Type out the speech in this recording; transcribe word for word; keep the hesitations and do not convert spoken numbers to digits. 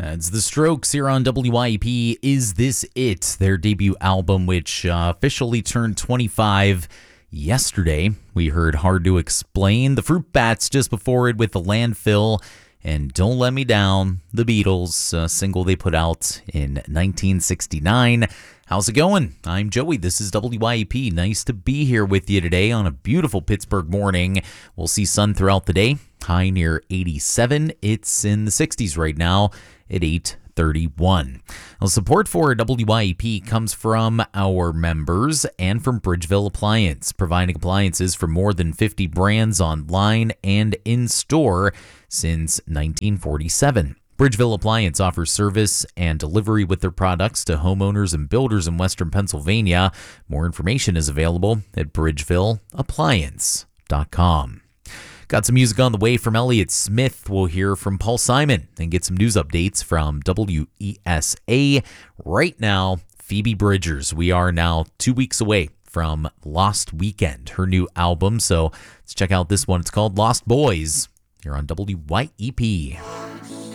That's The Strokes here on W Y E P. Is This It? Their debut album, which uh, officially turned twenty-five yesterday. We heard Hard to Explain, the Fruit Bats just before it with The Landfill, and Don't Let Me Down, the Beatles, a single they put out in nineteen sixty-nine. How's it going? I'm Joey. This is W Y E P. Nice to be here with you today on a beautiful Pittsburgh morning. We'll see sun throughout the day. High near eighty-seven. It's in the sixties right now at eight thirty-one. Now, support for W Y E P comes from our members and from Bridgeville Appliance, providing appliances for more than fifty brands online and in-store since nineteen forty-seven. Bridgeville Appliance offers service and delivery with their products to homeowners and builders in Western Pennsylvania. More information is available at bridgeville appliance dot com. Got some music on the way from Elliott Smith. We'll hear from Paul Simon and get some news updates from W E S A. Right now, Phoebe Bridgers. We are now two weeks away from Lost Weekend, her new album. So let's check out this one. It's called Lost Boys here on W Y E P.